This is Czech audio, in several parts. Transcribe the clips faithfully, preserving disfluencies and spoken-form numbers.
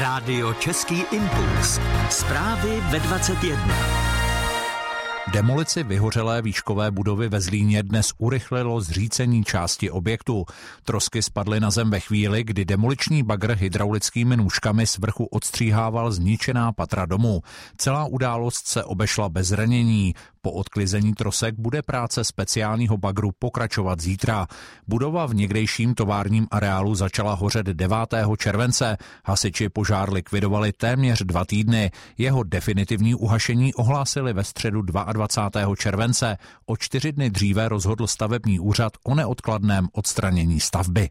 Rádio Český impuls. Zprávy ve dvacet jedna. Demolici vyhořelé výškové budovy ve Zlíně dnes urychlilo zřícení části objektu. Trosky spadly na zem ve chvíli, kdy demoliční bagr hydraulickými nůžkami z vrchu odstříhával zničená patra domu. Celá událost se obešla bez ranění. Po odklizení trosek bude práce speciálního bagru pokračovat zítra. Budova v někdejším továrním areálu začala hořet devátého července. Hasiči požár likvidovali téměř dva týdny. Jeho definitivní uhašení ohlásili ve středu dvacátého druhého července. O čtyři dny dříve rozhodl stavební úřad o neodkladném odstranění stavby.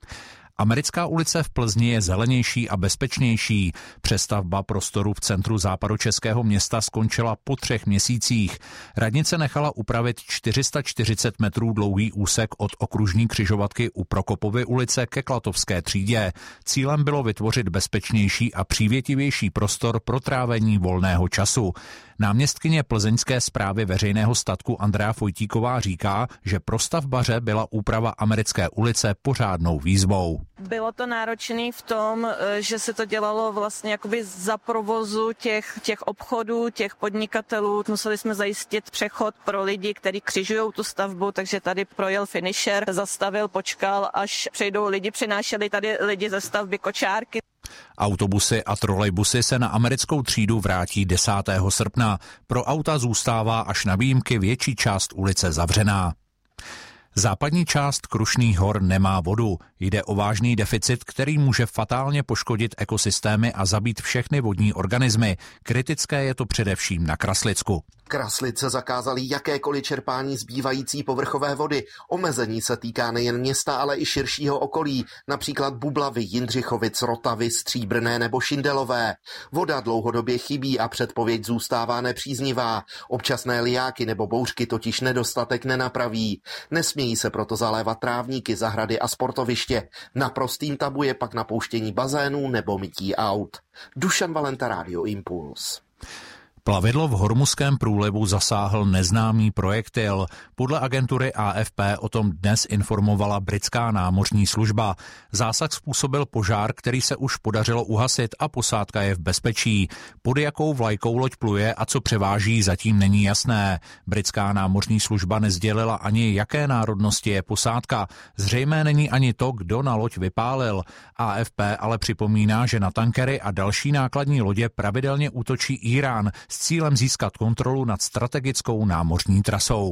Americká ulice v Plzni je zelenější a bezpečnější. Přestavba prostoru v centru západočeského města skončila po třech měsících. Radnice nechala upravit čtyři sta čtyřicet metrů dlouhý úsek od okružní křižovatky u Prokopovy ulice ke Klatovské třídě. Cílem bylo vytvořit bezpečnější a přívětivější prostor pro trávení volného času. Náměstkyně plzeňské správy veřejného statku Andrea Fojtíková říká, že pro stavbaře byla úprava Americké ulice pořádnou výzvou. Bylo to náročné v tom, že se to dělalo vlastně jakoby za provozu těch, těch obchodů, těch podnikatelů. Museli jsme zajistit přechod pro lidi, kteří křižují tu stavbu, takže tady projel finisher, zastavil, počkal, až přejdou lidi, přinášeli tady lidi ze stavby kočárky. Autobusy a trolejbusy se na americkou třídu vrátí desátého srpna. Pro auta zůstává až na výjimky větší část ulice zavřená. Západní část Krušných hor nemá vodu. Jde o vážný deficit, který může fatálně poškodit ekosystémy a zabít všechny vodní organismy. Kritické je to především na Kraslicku. Kraslice zakázali jakékoliv čerpání zbývající povrchové vody. Omezení se týká nejen města, ale i širšího okolí, například Bublavy, Jindřichovic, Rotavy, Stříbrné nebo Šindelové. Voda dlouhodobě chybí a předpověď zůstává nepříznivá. Občasné lijáky nebo bouřky totiž nedostatek nenapraví. Nesmějí se proto zalévat trávníky, zahrady a sportoviště. Naprostým tabu je pak napouštění bazénů nebo mytí aut. Dušan Valenta, Rádio Impuls. Plavidlo v Hormuzském průlivu zasáhl neznámý projektil. Podle agentury A F P o tom dnes informovala britská námořní služba. Zásah způsobil požár, který se už podařilo uhasit a posádka je v bezpečí. Pod jakou vlajkou loď pluje a co převáží, zatím není jasné. Britská námořní služba nesdělila ani, jaké národnosti je posádka. Zřejmé není ani to, kdo na loď vypálil. A F P ale připomíná, že na tankery a další nákladní lodě pravidelně útočí Írán s cílem získat kontrolu nad strategickou námořní trasou.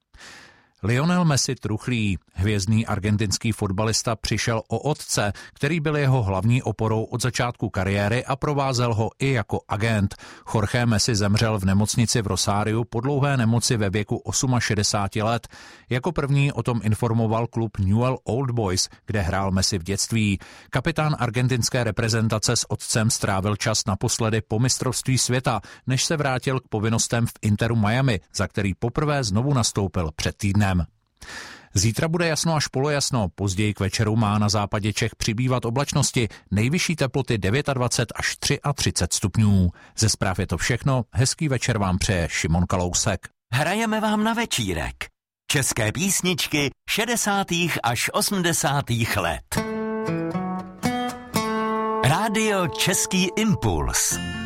Lionel Messi truchlí. Hvězdný argentinský fotbalista přišel o otce, který byl jeho hlavní oporou od začátku kariéry a provázel ho i jako agent. Jorge Messi zemřel v nemocnici v Rosáriu po dlouhé nemoci ve věku šedesáti osmi let. Jako první o tom informoval klub Newell's Old Boys, kde hrál Messi v dětství. Kapitán argentinské reprezentace s otcem strávil čas naposledy po mistrovství světa, než se vrátil k povinnostem v Interu Miami, za který poprvé znovu nastoupil před týdnem. Zítra bude jasno až polojasno, později k večeru má na západě Čech přibývat oblačnosti, nejvyšší teploty dvacet devět až třicet tři stupňů. Ze zpráv je to všechno, hezký večer vám přeje Šimon Kalousek. Hrajeme vám na večírek. České písničky šedesátých až osmdesátých let. Rádio Český impuls.